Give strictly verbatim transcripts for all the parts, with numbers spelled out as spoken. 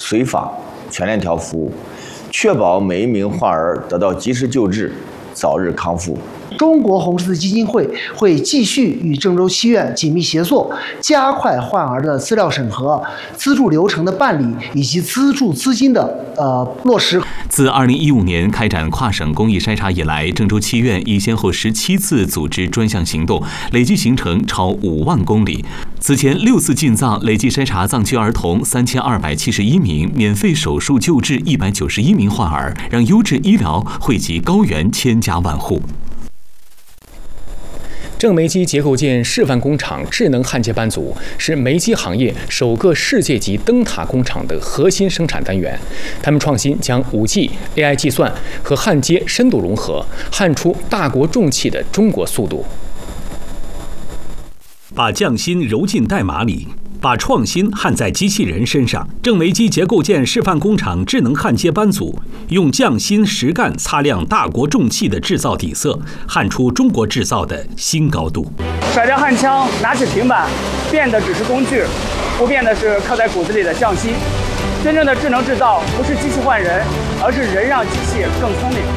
随访、全链条服务，确保每一名患儿得到及时救治，早日康复。 中国红十字基金会会继续与郑州七院紧密协作，加快患儿的资料审核、资助流程的办理以及资助资金的呃落实。 自二零一五年开展跨省公益筛查以来，郑州七院已先后十七次组织专项行动，累计行程超五万公里。此前六次进藏，累计筛查藏区儿童三千二百七十一名，免费手术救治一百九十一名患儿，让优质医疗惠及高原千家万户。 郑煤机结构件示范工厂智能焊接班组是煤机行业首个世界级灯塔工厂的核心生产单元。他们创新将 五 G、A I 计算和焊接深度融合，焊出大国重器的中国速度。 把匠心揉进代码里，把创新焊在机器人身上。郑煤机结构件示范工厂智能焊接班组用匠心实干擦亮大国重器的制造底色，焊出中国制造的新高度。 甩掉焊枪，拿起平板，变的只是工具，不变的是刻在骨子里的匠心。真正的智能制造不是机器换人，而是人让机器更聪明。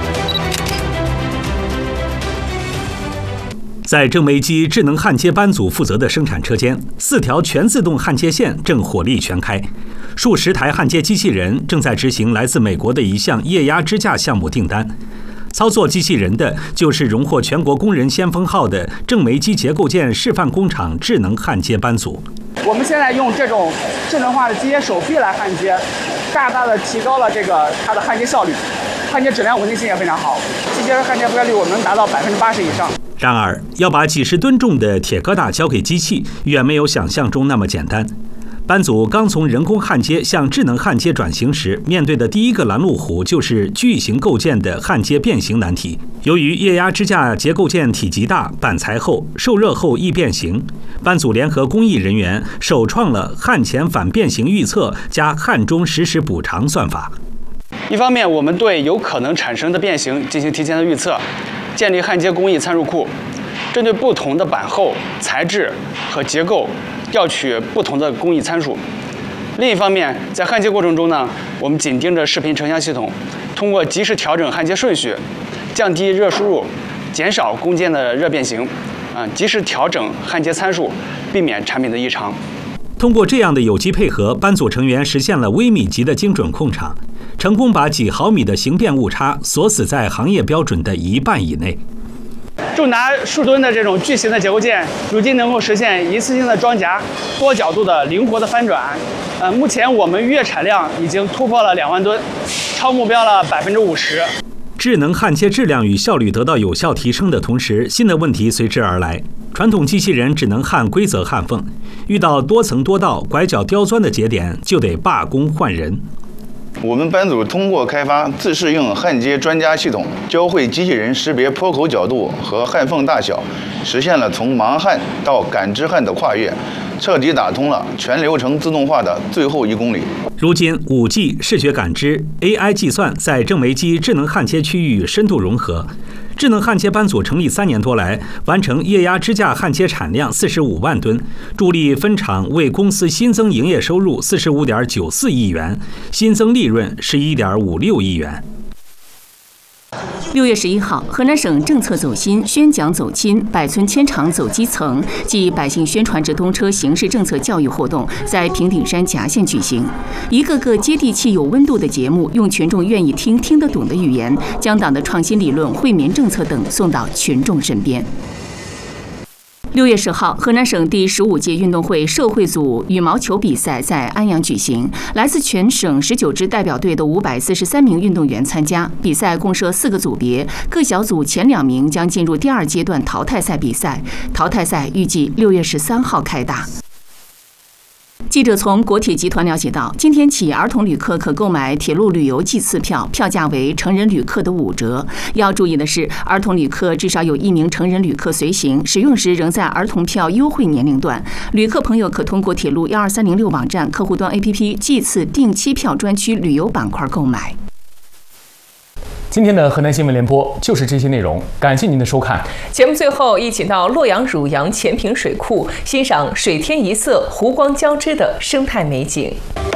在郑煤机智能焊接班组负责的生产车间，四条全自动焊接线正火力全开，数十台焊接机器人正在执行来自美国的一项液压支架项目订单。操作机器人的就是荣获全国工人先锋号的郑煤机结构件示范工厂智能焊接班组。 我们现在用这种智能化的机械手臂来焊接，大大的提高了这个它的焊接效率，焊接质量稳定性也非常好，机械人焊接覆盖率我们能达到百分之八十以上。 然而，要把几十吨重的铁疙瘩交给机器，远没有想象中那么简单。班组刚从人工焊接向智能焊接转型时，面对的第一个拦路虎就是巨型构件的焊接变形难题。由于液压支架结构件体积大、板材厚、受热后易变形，班组联合工艺人员首创了焊前反变形预测加焊中实时补偿算法。 一方面，我们对有可能产生的变形进行提前的预测，建立焊接工艺参数库，针对不同的板厚、材质和结构调取不同的工艺参数。另一方面，在焊接过程中呢，我们紧盯着视频成像系统，通过及时调整焊接顺序，降低热输入，减少工件的热变形，啊，及时调整焊接参数，避免产品的异常。 通过这样的有机配合，班组成员实现了微米级的精准控场，成功把几毫米的形变误差锁死在行业标准的一半以内。 重达数吨的这种巨型的结构件，如今能够实现一次性的装夹、多角度的灵活的翻转。呃，目前我们月产量已经突破了两万吨，超目标了百分之五十。 智能焊接质量与效率得到有效提升的同时，新的问题随之而来。传统机器人只能焊规则焊缝，遇到多层多道、拐角刁钻的节点，就得罢工换人。 我们班组通过开发自适应焊接专家系统，教会机器人识别坡口角度和焊缝大小，实现了从盲焊到感知焊的跨越，彻底打通了全流程自动化的最后一公里。 如今 五 G 视觉感知、A I 计算在郑煤机智能焊接区域深度融合。智能焊接班组成立三年多来，完成液压支架焊接产量四十五万吨，助力分厂为公司新增营业收入四十五点九四亿元，新增利润十一点五六亿元。 六月十一号，河南省政策走心、宣讲走亲、百村千厂走基层暨百姓宣传直通车形势政策教育活动在平顶山夹县举行。一个个接地气、有温度的节目，用群众愿意听、听得懂的语言，将党的创新理论、惠民政策等送到群众身边。六月十号，河南省第十五届运动会社会组羽毛球比赛在安阳举行，来自全省十九支代表队的五百四十三名运动员参加。比赛共设四个组别，各小组前两名将进入第二阶段淘汰赛比赛。淘汰赛预计六月十三号开打。记者从国铁集团了解到，今天起，儿童旅客可购买铁路旅游季次票，票价为成人旅客的五折。要注意的是，儿童旅客至少有一名成人旅客随行，使用时仍在儿童票优惠年龄段。旅客朋友可通过铁路幺二三零六网站客户端 A P P 季次定期票专区旅游板块购买。 今天的河南新闻联播就是这些内容，感谢您的收看。 节目最后，一起到洛阳汝阳前坪水库欣赏水天一色、湖光交织的生态美景。